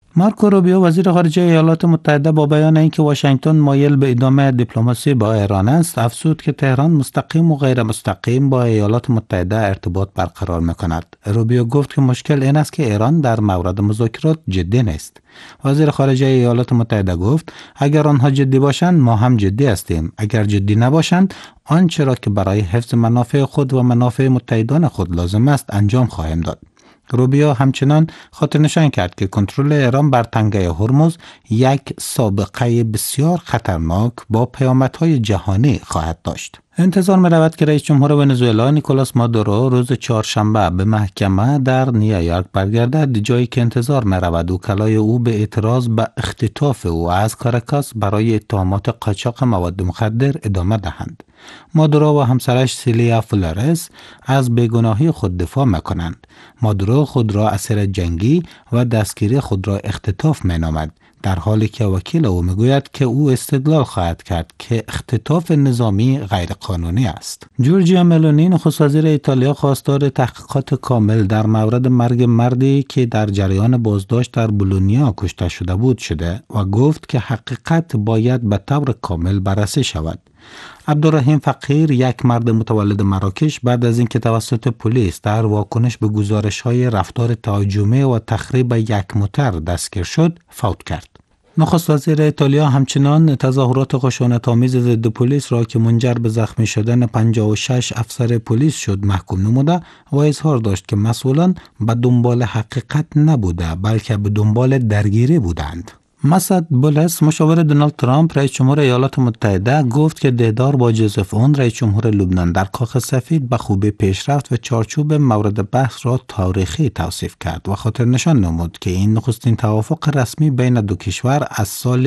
مارکو روبیو وزیر خارجه ایالات متحده با بیان اینکه واشنگتن مایل به ادامه دیپلماسی با ایران است، افزود که تهران مستقیم و غیر مستقیم با ایالات متحده ارتباط برقرار می‌کند. روبیو گفت که مشکل این است که ایران در مورد مذاکرات جدی نیست. وزیر خارجه ایالات متحده گفت اگر آنها جدی باشند ما هم جدی هستیم، اگر جدی نباشند آنچه را که برای حفظ منافع خود و منافع متحدان خود لازم است انجام خواهیم داد. روبیو همچنان خاطر نشان کرد که کنترل ایران بر تنگه هرمز یک سابقه بسیار خطرناک با پیامدهای جهانی خواهد داشت. انتظار می رود که رئیس جمهور ونزوئلا نیکولاس مادورو روز چهارشنبه به محکمه در نیویورک برگردد، جایی که انتظار می رود وکلای او به اعتراض به اختطاف او از کاراکاس برای اتهامات قاچاق مواد مخدر ادامه دهند. مادورو و همسرش سیلیا فلورس از بیگناهی خود دفاع میکنند. مادورو خود را اسیر جنگی و دستگیری خود را اختطاف مینامد، در حالی که وکیل او میگوید که او استدلال خواهد کرد که اختطاف نظامی غیر قانونی است. جورجیا ملونی نخست وزیر ایتالیا خواستار تحقیقات کامل در مورد مرگ مردی که در جریان بازداشت در بولونیا کشته شده بود شده و گفت که حقیقت باید به طور کامل بررسی شود. عبدالرحیم فقیر، یک مرد متولد مراکش، بعد از اینکه توسط پلیس در واکنش به گزارش‌های رفتار تهاجمی و تخریب یک موتر دستگیر شد، فوت کرد. نخست وزیر ایتالیا همچنان تظاهرات خشونت‌آمیز ضد پلیس را که منجر به زخمی شدن 56 افسر پلیس شد محکوم نموده و اظهار داشت که مسئولان به دنبال حقیقت نبوده بلکه به دنبال درگیری بودند. مسعود بولس، مشاور دونالد ترامپ رئیس جمهور ایالات متحده، گفت که دیدار با جوزف اون رئیس جمهور لبنان در کاخ سفید به خوبی پیش رفت و چارچوب مورد بحث را تاریخی توصیف کرد و خاطر نشان نمود که این نخستین توافق رسمی بین دو کشور از سال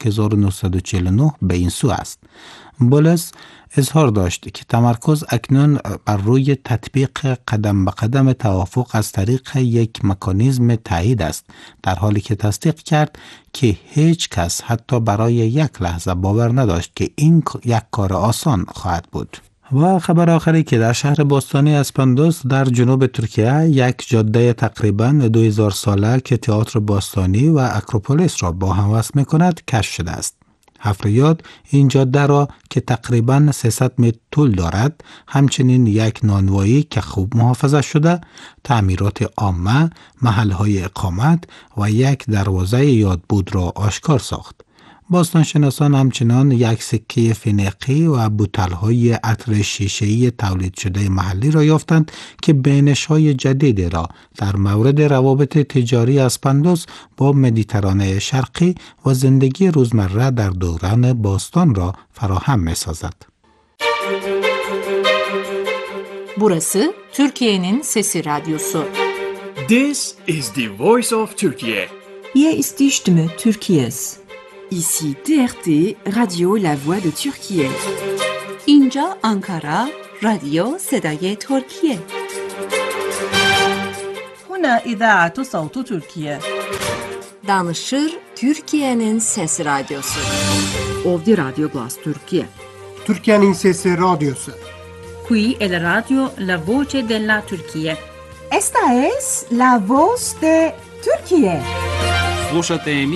1949 به این سو است. بولس اظهار داشت که تمرکز اکنون بر روی تطبیق قدم به قدم توافق از طریق یک مکانیزم تایید است، در حالی که تصدیق کرد که هیچ کس حتی برای یک لحظه باور نداشت که این یک کار آسان خواهد بود. و خبر آخری که در شهر باستانی اسپندوس در جنوب ترکیه یک جاده تقریباً 2000 ساله که تئاتر باستانی و اکروپولیس را با هم وصل می‌کند کشف شده است. حفریات این جاده را که تقریباً 300 متر طول دارد، همچنین یک نانوایی که خوب محافظه شده، تعمیرات عامه، محل‌های اقامت و یک دروازه یادبود را آشکار ساخت. باستانشناسان همچنان یک سکه فینیقی و بوتل‌های عطر شیشه‌ای تولید شده محلی را یافتند که بینش‌های جدیدی را در مورد روابط تجاری اسپندوس با مدیترانه شرقی و زندگی روزمره در دوران باستان را فراهم می‌سازد. Burası Türkiye'nin Sesi Radyosu. This is the voice of Turkey. Hier ist die Stimme Türkiye's. Ici TRT, Radio La Voix de Türkiye. اینجا آنکارا، رادیو صدای ترکیه. هنا إذاعة صوت تركيا. Danışır Türkiye'nin Sesi Radyosu. Ovdje Radio Glas Türkiye. Türkiye'nin Sesi Radyosu. Qui è la radio La Voce della Turchia. Esta es la voz de Turquía. Слушате